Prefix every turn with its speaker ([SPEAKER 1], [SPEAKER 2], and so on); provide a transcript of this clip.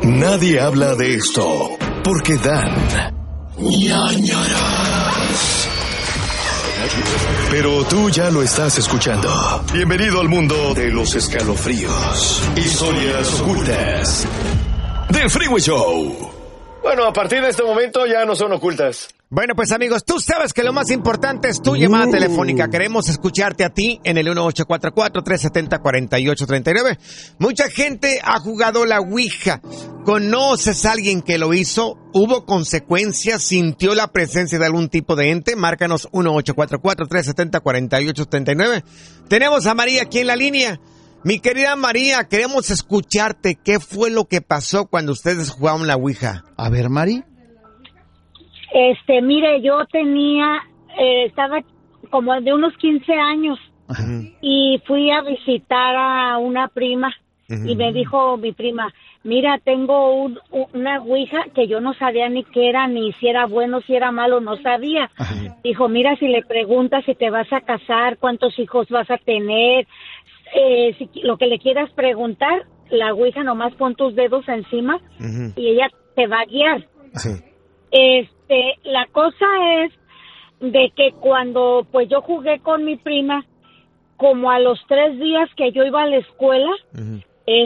[SPEAKER 1] Nadie habla de esto porque dan ñañaras. Pero tú ya lo estás escuchando. Bienvenido al mundo de los escalofríos. Historias ocultas del Freeway Show.
[SPEAKER 2] Bueno, a partir de este momento ya no son ocultas.
[SPEAKER 3] Bueno, pues amigos, tú sabes que lo más importante es tu llamada telefónica. Queremos escucharte a ti en el 1844-370-4839. Mucha gente ha jugado la Ouija. ¿Conoces a alguien que lo hizo? ¿Hubo consecuencias? ¿Sintió la presencia de algún tipo de ente? Márcanos 1844-370-4839. Tenemos a María aquí en la línea. Mi querida María, queremos escucharte. ¿Qué fue lo que pasó cuando ustedes jugaban la Ouija?
[SPEAKER 4] A ver, Mari.
[SPEAKER 5] Mire, yo estaba como de unos 15 años.
[SPEAKER 4] Ajá.
[SPEAKER 5] Y fui a visitar a una prima y me dijo mi prima, mira, tengo una ouija que yo no sabía ni qué era, ni si era bueno, si era malo, no sabía.
[SPEAKER 4] Ajá.
[SPEAKER 5] Dijo, mira, si le preguntas si te vas a casar, cuántos hijos vas a tener, si lo que le quieras preguntar, la ouija nomás pon tus dedos encima y ella te va a guiar.
[SPEAKER 3] Sí.
[SPEAKER 5] La cosa es de que cuando pues yo jugué con mi prima, como a los 3 días que yo iba a la escuela,